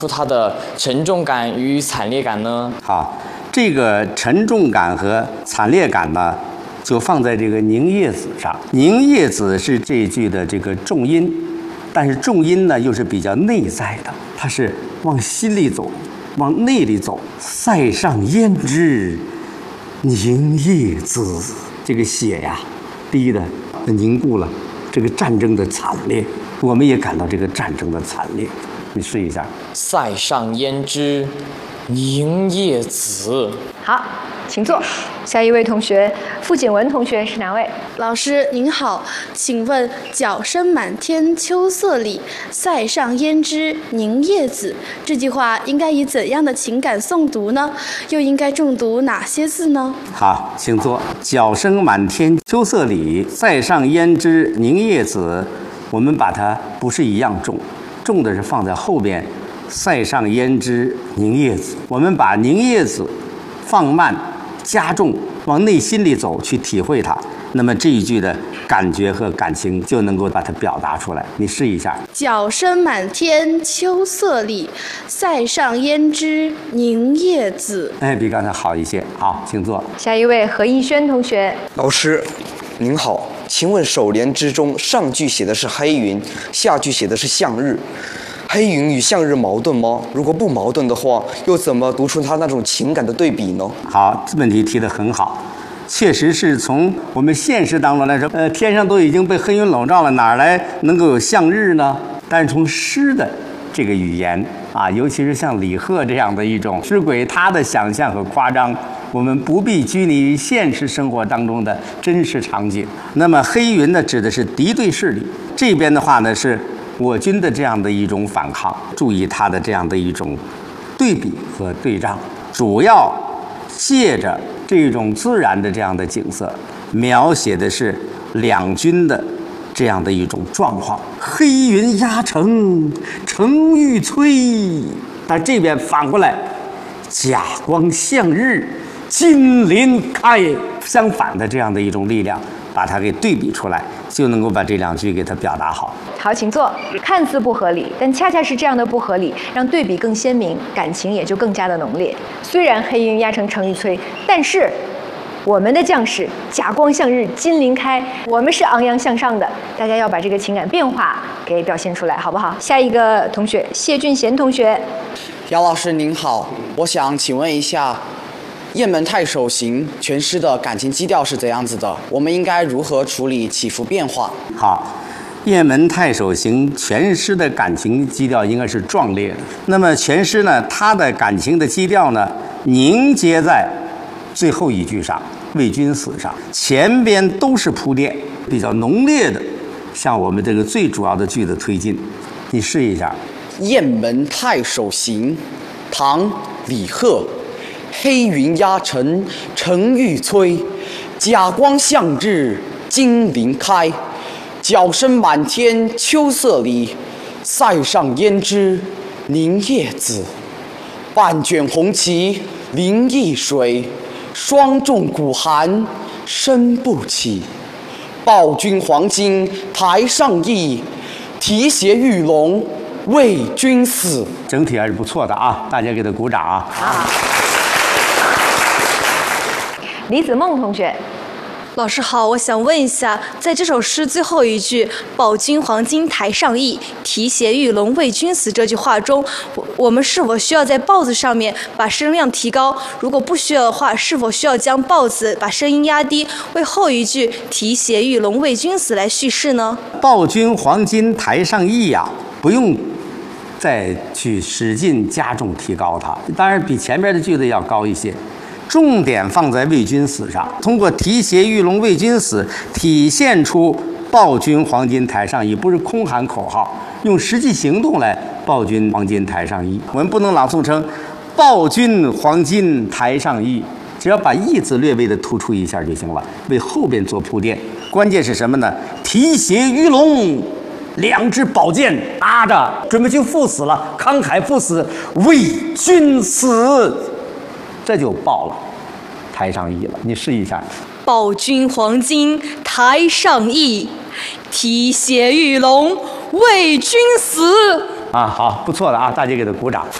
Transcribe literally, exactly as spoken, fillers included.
出它的沉重感与惨烈感呢？ 好，这个沉重感和惨烈感呢，就放在这个凝叶子上。凝叶子是这一句的这个重音，但是重音呢又是比较内在的，它是往心里走，往内里走。塞上胭脂凝叶子，这个血呀滴的凝固了这个战争的惨烈，我们也感到这个战争的惨烈。你试一下。 塞上胭脂凝叶子。 好，请坐。下一位同学，傅锦文同学是哪位？ 老师您好，请问“角声满天秋色里，塞上胭脂凝叶子”这句话应该以怎样的情感诵读呢？又应该重读哪些字呢？ 好，请坐。角声满天秋色里，塞上胭脂凝叶子。我们把它不是一样重，重的是放在后边。塞上胭脂凝叶子，我们把凝叶子放慢加重，往内心里走，去体会它，那么这一句的感觉和感情就能够把它表达出来。你试一下。 角声满天秋色里，塞上胭脂凝叶子。 哎，比刚才好一些。好，请坐。 下一位何逸轩同学。 老师您好，请问首联之中上句写的是黑云，下句写的是向日，黑云与向日矛盾吗？如果不矛盾的话，又怎么读出它那种情感的对比呢？ 好，这问题提得很好，确实是从我们现实当中来说，呃，天上都已经被黑云笼罩了，哪来能够有向日呢？但是从诗的这个语言啊，尤其是像李贺这样的一种诗鬼，他的想象和夸张，我们不必拘泥于现实生活当中的真实场景。那么黑云呢，指的是敌对势力，这边的话呢是我军的这样的一种反抗，注意它的这样的一种对比和对仗，主要借着这种自然的这样的景色，描写的是两军的这样的一种状况。黑云压城，城欲摧，但这边反过来，甲光向日，金鳞开，相反的这样的一种力量，把它给对比出来，就能够把这两句给它表达好。 好，请坐。看似不合理，但恰恰是这样的不合理，让对比更鲜明，感情也就更加的浓烈。虽然黑云压城城欲摧，但是我们的将士甲光向日，金鳞开，我们是昂扬向上的。大家要把这个情感变化给表现出来，好不好？下一个同学，谢俊贤同学。 姚老师您好，我想请问一下，《雁门太守行》全诗的感情基调是怎样子的？我们应该如何处理起伏变化？ 好，《雁门太守行》全诗的感情基调应该是壮烈的。那么全诗呢，它的感情的基调呢，凝结在最后一句上，为君死上，前边都是铺垫，比较浓烈的，向我们这个最主要的句子推进。你试一下。 《雁门太守行》，唐·李贺。黑云压城城欲摧，甲光向日金鳞开。角声满天秋色里，塞上胭脂凝叶子。半卷红旗临易水，霜重鼓寒声不起。报君黄金台上意，提携玉龙为君死。 整体还是不错的啊，大家给他鼓掌啊！ 啊，李子梦同学。 老师好，我想问一下，在这首诗最后一句“报君黄金台上意，提携玉龙为君死”这句话中，我我们是否需要在“报”字上面把声量提高？如果不需要的话，是否需要将“报”字把声音压低，为后一句“提携玉龙为君死”来叙事呢？ 报君黄金台上意呀、啊，不用再去使劲加重提高它，当然比前面的句子要高一些。重点放在为君死上，通过提携玉龙为君死，体现出报君黄金台上意，不是空喊口号，用实际行动来报君黄金台上意。我们不能朗诵成报君黄金台上意，只要把意字略微的突出一下就行了，为后边做铺垫。关键是什么呢？提携玉龙，两支宝剑搭着，准备去赴死了，慷慨赴死，为君死。这就报了台上意了，你试一下。 报君黄金台上意，提携玉龙为君死。 啊，好，不错了啊，大家给他鼓掌。